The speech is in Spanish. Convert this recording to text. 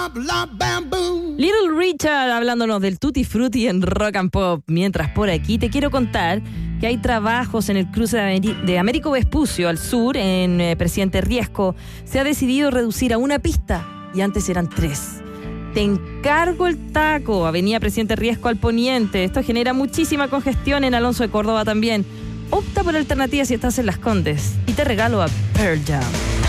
Little Richard hablándonos del Tutti Frutti en Rock and Pop. Mientras por aquí te quiero contar que hay trabajos en el cruce de Américo Vespucio al sur, en Presidente Riesco. Se ha decidido reducir a una pista y antes eran 3. Te encargo el taco, Avenida Presidente Riesco al poniente. Esto genera muchísima congestión en Alonso de Córdoba también. Opta por alternativas si estás en Las Condes y te regalo a Pearl Jam.